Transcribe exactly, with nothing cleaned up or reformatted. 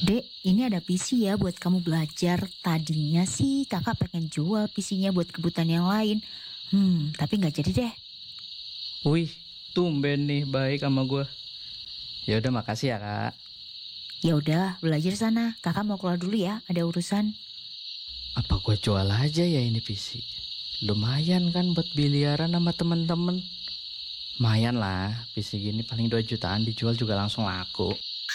Dek, ini ada P C ya buat kamu belajar. Tadinya sih kakak pengen jual P C-nya buat kebutuhan yang lain. Hmm, tapi nggak jadi deh. Wih, tumben nih baik sama gue. Ya udah makasih ya kak. Ya udah, belajar sana. Kakak mau keluar dulu ya, ada urusan. Apa gue jual aja ya ini P C? Lumayan kan buat biliaran sama temen-temen. Lumayan lah, P C gini paling dua jutaan dijual juga langsung laku.